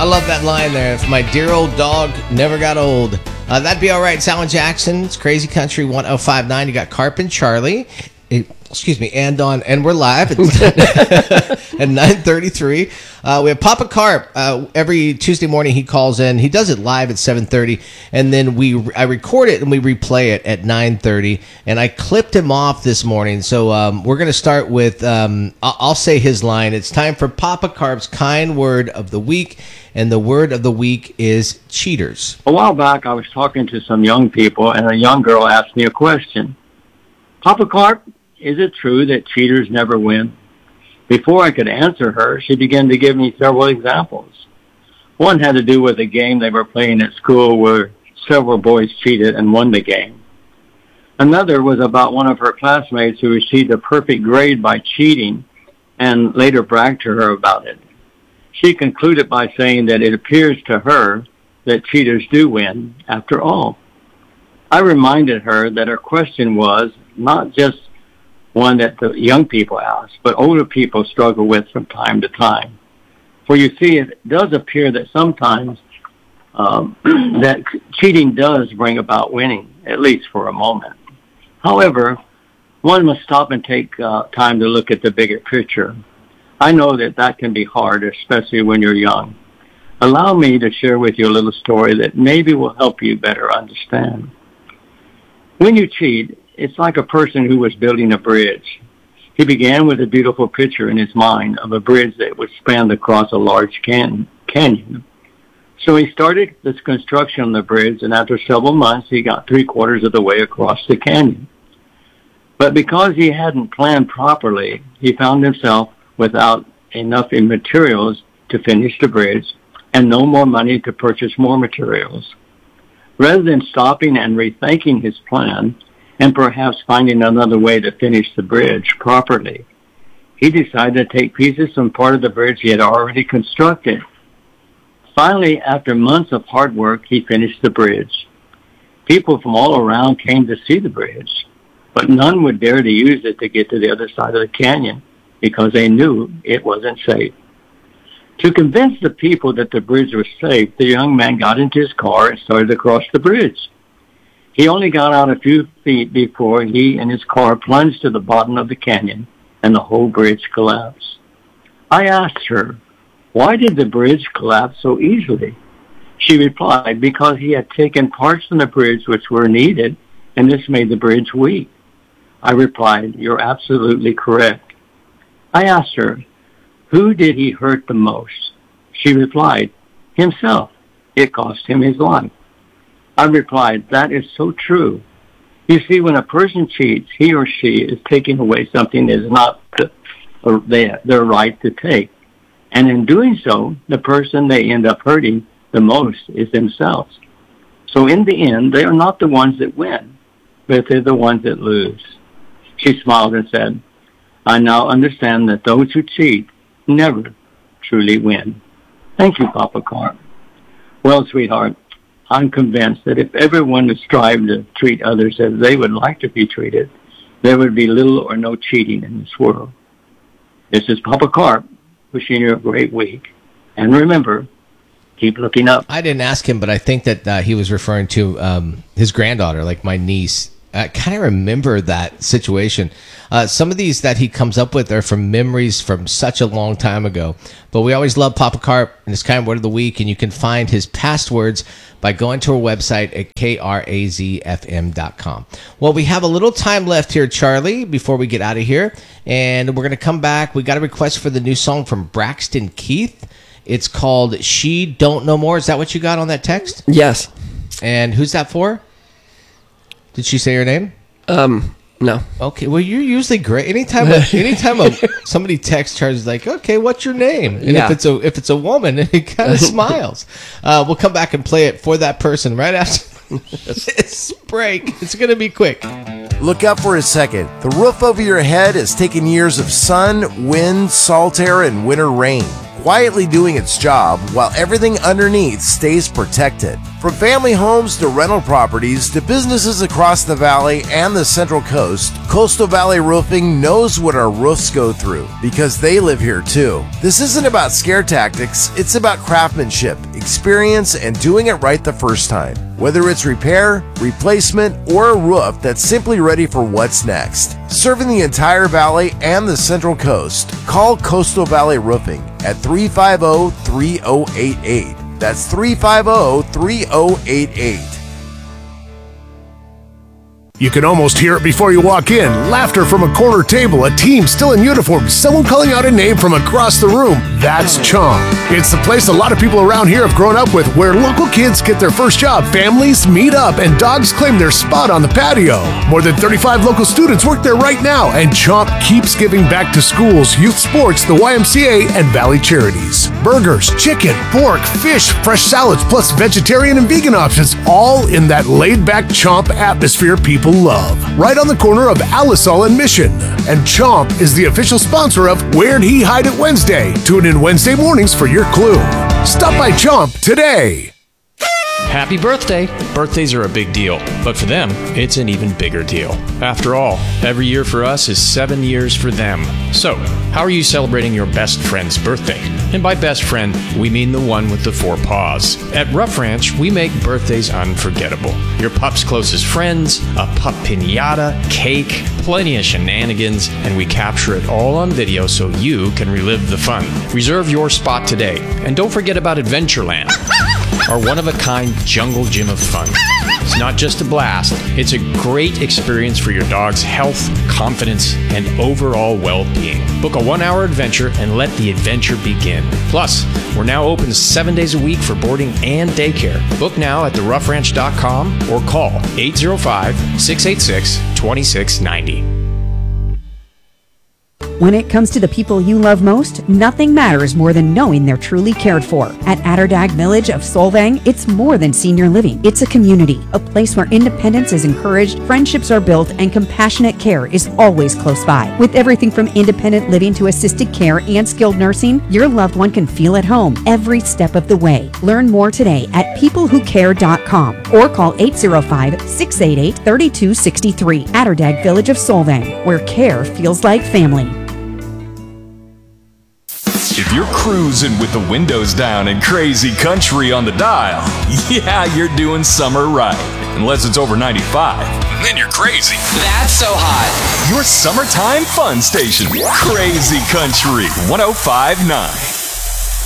I love that line there. If my dear old dog never got old. That'd be all right. It's Alan Jackson. It's Crazy Country 105.9. You got Carp and Charlie. Excuse me. And we're live at 9:33. We have Papa Carp. Every Tuesday morning he calls in. He does it live at 7:30, and then I record it and we replay it at 9:30. And I clipped him off this morning, so we're going to start with. I'll say his line. It's time for Papa Carp's kind word of the week, and the word of the week is cheaters. A while back, I was talking to some young people, and a young girl asked me a question. Papa Carp, is it true that cheaters never win? Before I could answer her, she began to give me several examples. One had to do with a game they were playing at school where several boys cheated and won the game. Another was about one of her classmates who received a perfect grade by cheating and later bragged to her about it. She concluded by saying that it appears to her that cheaters do win after all. I reminded her that her question was not just one that the young people ask, but older people struggle with from time to time. For you see, it does appear that sometimes that cheating does bring about winning, at least for a moment. However, one must stop and take time to look at the bigger picture. I know that can be hard, especially when you're young. Allow me to share with you a little story that maybe will help you better understand. When you cheat, it's like a person who was building a bridge. He began with a beautiful picture in his mind of a bridge that would span across a large canyon. So he started this construction on the bridge, and after several months, he got 3/4 of the way across the canyon. But because he hadn't planned properly, he found himself without enough in materials to finish the bridge and no more money to purchase more materials. Rather than stopping and rethinking his plan, and perhaps finding another way to finish the bridge properly, he decided to take pieces from part of the bridge he had already constructed. Finally, after months of hard work, he finished the bridge. People from all around came to see the bridge, but none would dare to use it to get to the other side of the canyon because they knew it wasn't safe. To convince the people that the bridge was safe, the young man got into his car and started to cross the bridge. He only got out a few feet before he and his car plunged to the bottom of the canyon, and the whole bridge collapsed. I asked her, why did the bridge collapse so easily? She replied, because he had taken parts from the bridge which were needed, and this made the bridge weak. I replied, you're absolutely correct. I asked her, who did he hurt the most? She replied, himself. It cost him his life. I replied, that is so true. You see, when a person cheats, he or she is taking away something that is not their right to take. And in doing so, the person they end up hurting the most is themselves. So in the end, they are not the ones that win, but they're the ones that lose. She smiled and said, I now understand that those who cheat never truly win. Thank you, Papa Carp. Well, sweetheart, I'm convinced that if everyone would strive to treat others as they would like to be treated, there would be little or no cheating in this world. This is Papa Carp, wishing you a great week. And remember, keep looking up. I didn't ask him, but I think that he was referring to his granddaughter, like my niece. I kind of remember that situation. Some of these that he comes up with are from memories from such a long time ago. But we always love Papa Carp and his kind word of the week, and you can find his past words by going to our website at krazfm.com. Well, we have a little time left here, Charlie, before we get out of here. And we're going to come back. We got a request for the new song from Braxton Keith. It's called She Don't Know More. Is that what you got on that text? Yes. And who's that for? Did she say her name? No. Okay, well, you're usually great. Anytime somebody texts Charles, like, okay, what's your name? And yeah. if it's a woman, he kind of smiles. We'll come back and play it for that person right after this break. It's going to be quick. Look up for a second. The roof over your head has taken years of sun, wind, salt air, and winter rain, quietly doing its job while everything underneath stays protected. From family homes to rental properties to businesses across the valley and the Central Coast, Coastal Valley Roofing knows what our roofs go through because they live here too. This isn't about scare tactics, it's about craftsmanship, experience, and doing it right the first time. Whether it's repair, replacement, or a roof that's simply ready for what's next. Serving the entire valley and the Central Coast, call Coastal Valley Roofing at 350-3088. That's 350-3088. You can almost hear it before you walk in. Laughter from a corner table, a team still in uniform, someone calling out a name from across the room. That's Chomp. It's the place a lot of people around here have grown up with, where local kids get their first job, families meet up, and dogs claim their spot on the patio. More than 35 local students work there right now, and Chomp keeps giving back to schools, youth sports, the YMCA, and Valley Charities. Burgers, chicken, pork, fish, fresh salads, plus vegetarian and vegan options, all in that laid-back Chomp atmosphere people love. Right on the corner of Alisal and Mission. And Chomp is the official sponsor of Where'd He Hide It Wednesday. Tune in Wednesday mornings for your clue. Stop by Chomp today. Happy birthday! Birthdays are a big deal, but for them, it's an even bigger deal. After all, every year for us is 7 years for them. So, how are you celebrating your best friend's birthday? And by best friend, we mean the one with the 4 paws. At Rough Ranch, we make birthdays unforgettable. Your pup's closest friends, a pup piñata, cake, plenty of shenanigans, and we capture it all on video so you can relive the fun. Reserve your spot today, and don't forget about Adventureland, our one-of-a-kind jungle gym of fun. It's not just a blast, it's a great experience for your dog's health, confidence, and overall well-being. Book a 1-hour adventure and let the adventure begin. Plus, we're now open 7 days a week for boarding and daycare. Book now at theroughranch.com or call 805-686-2690. When it comes to the people you love most, nothing matters more than knowing they're truly cared for. At Atterdag Village of Solvang, it's more than senior living. It's a community, a place where independence is encouraged, friendships are built, and compassionate care is always close by. With everything from independent living to assisted care and skilled nursing, your loved one can feel at home every step of the way. Learn more today at peoplewhocare.com or call 805-688-3263. Atterdag Village of Solvang, where care feels like family. If you're cruising with the windows down and crazy country on the dial, yeah, you're doing summer right. Unless it's over 95, then you're crazy. That's so hot. Your summertime fun station, Crazy Country 105.9.